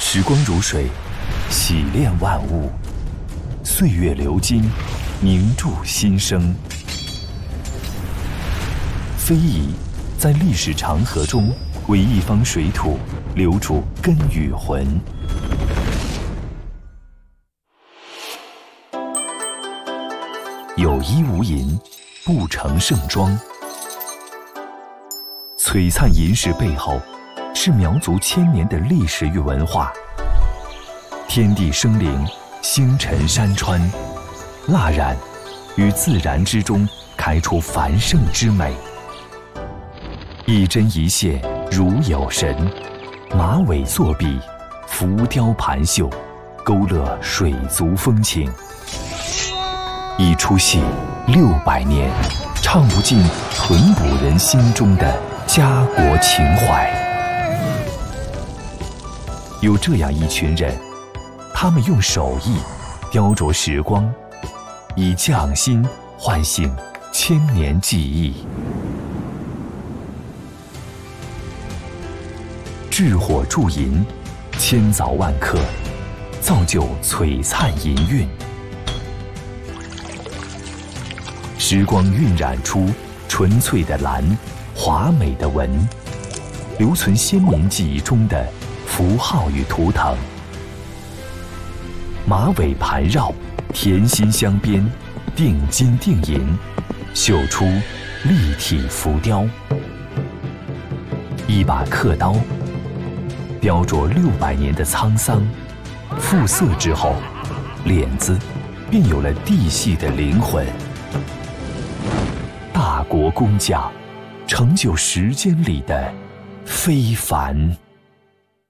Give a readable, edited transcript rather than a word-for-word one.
时光如水，洗炼万物；岁月流金，凝铸新生。非遗在历史长河中，为一方水土留住根与魂。有衣无银，不成盛装。璀璨银饰背后，是苗族千年的历史与文化。天地生灵，星辰山川，蜡染于自然之中开出繁盛之美。一针一线如有神，马尾作笔，浮雕盘绣，勾勒水族风情。一出戏600年，唱不尽淳朴人心中的家国情怀。有这样一群人，他们用手艺雕琢时光，以匠心唤醒千年记忆。制火铸银，千凿万刻，造就璀璨银韵。时光晕染出纯粹的蓝，华美的纹，留存先民记忆中的符号与图腾。马尾盘绕，甜心镶边，定金定银，绣出立体浮雕。一把刻刀，雕琢600年的沧桑，复色之后，脸子便有了地系的灵魂。大国工匠，成就时间里的非凡。